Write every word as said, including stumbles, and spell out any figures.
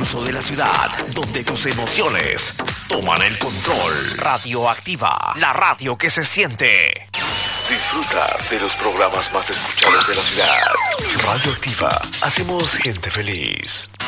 pulso de la ciudad, donde tus emociones toman el control. Radioactiva, la radio que se siente. Disfruta de los programas más escuchados de la ciudad. Radioactiva, hacemos gente feliz.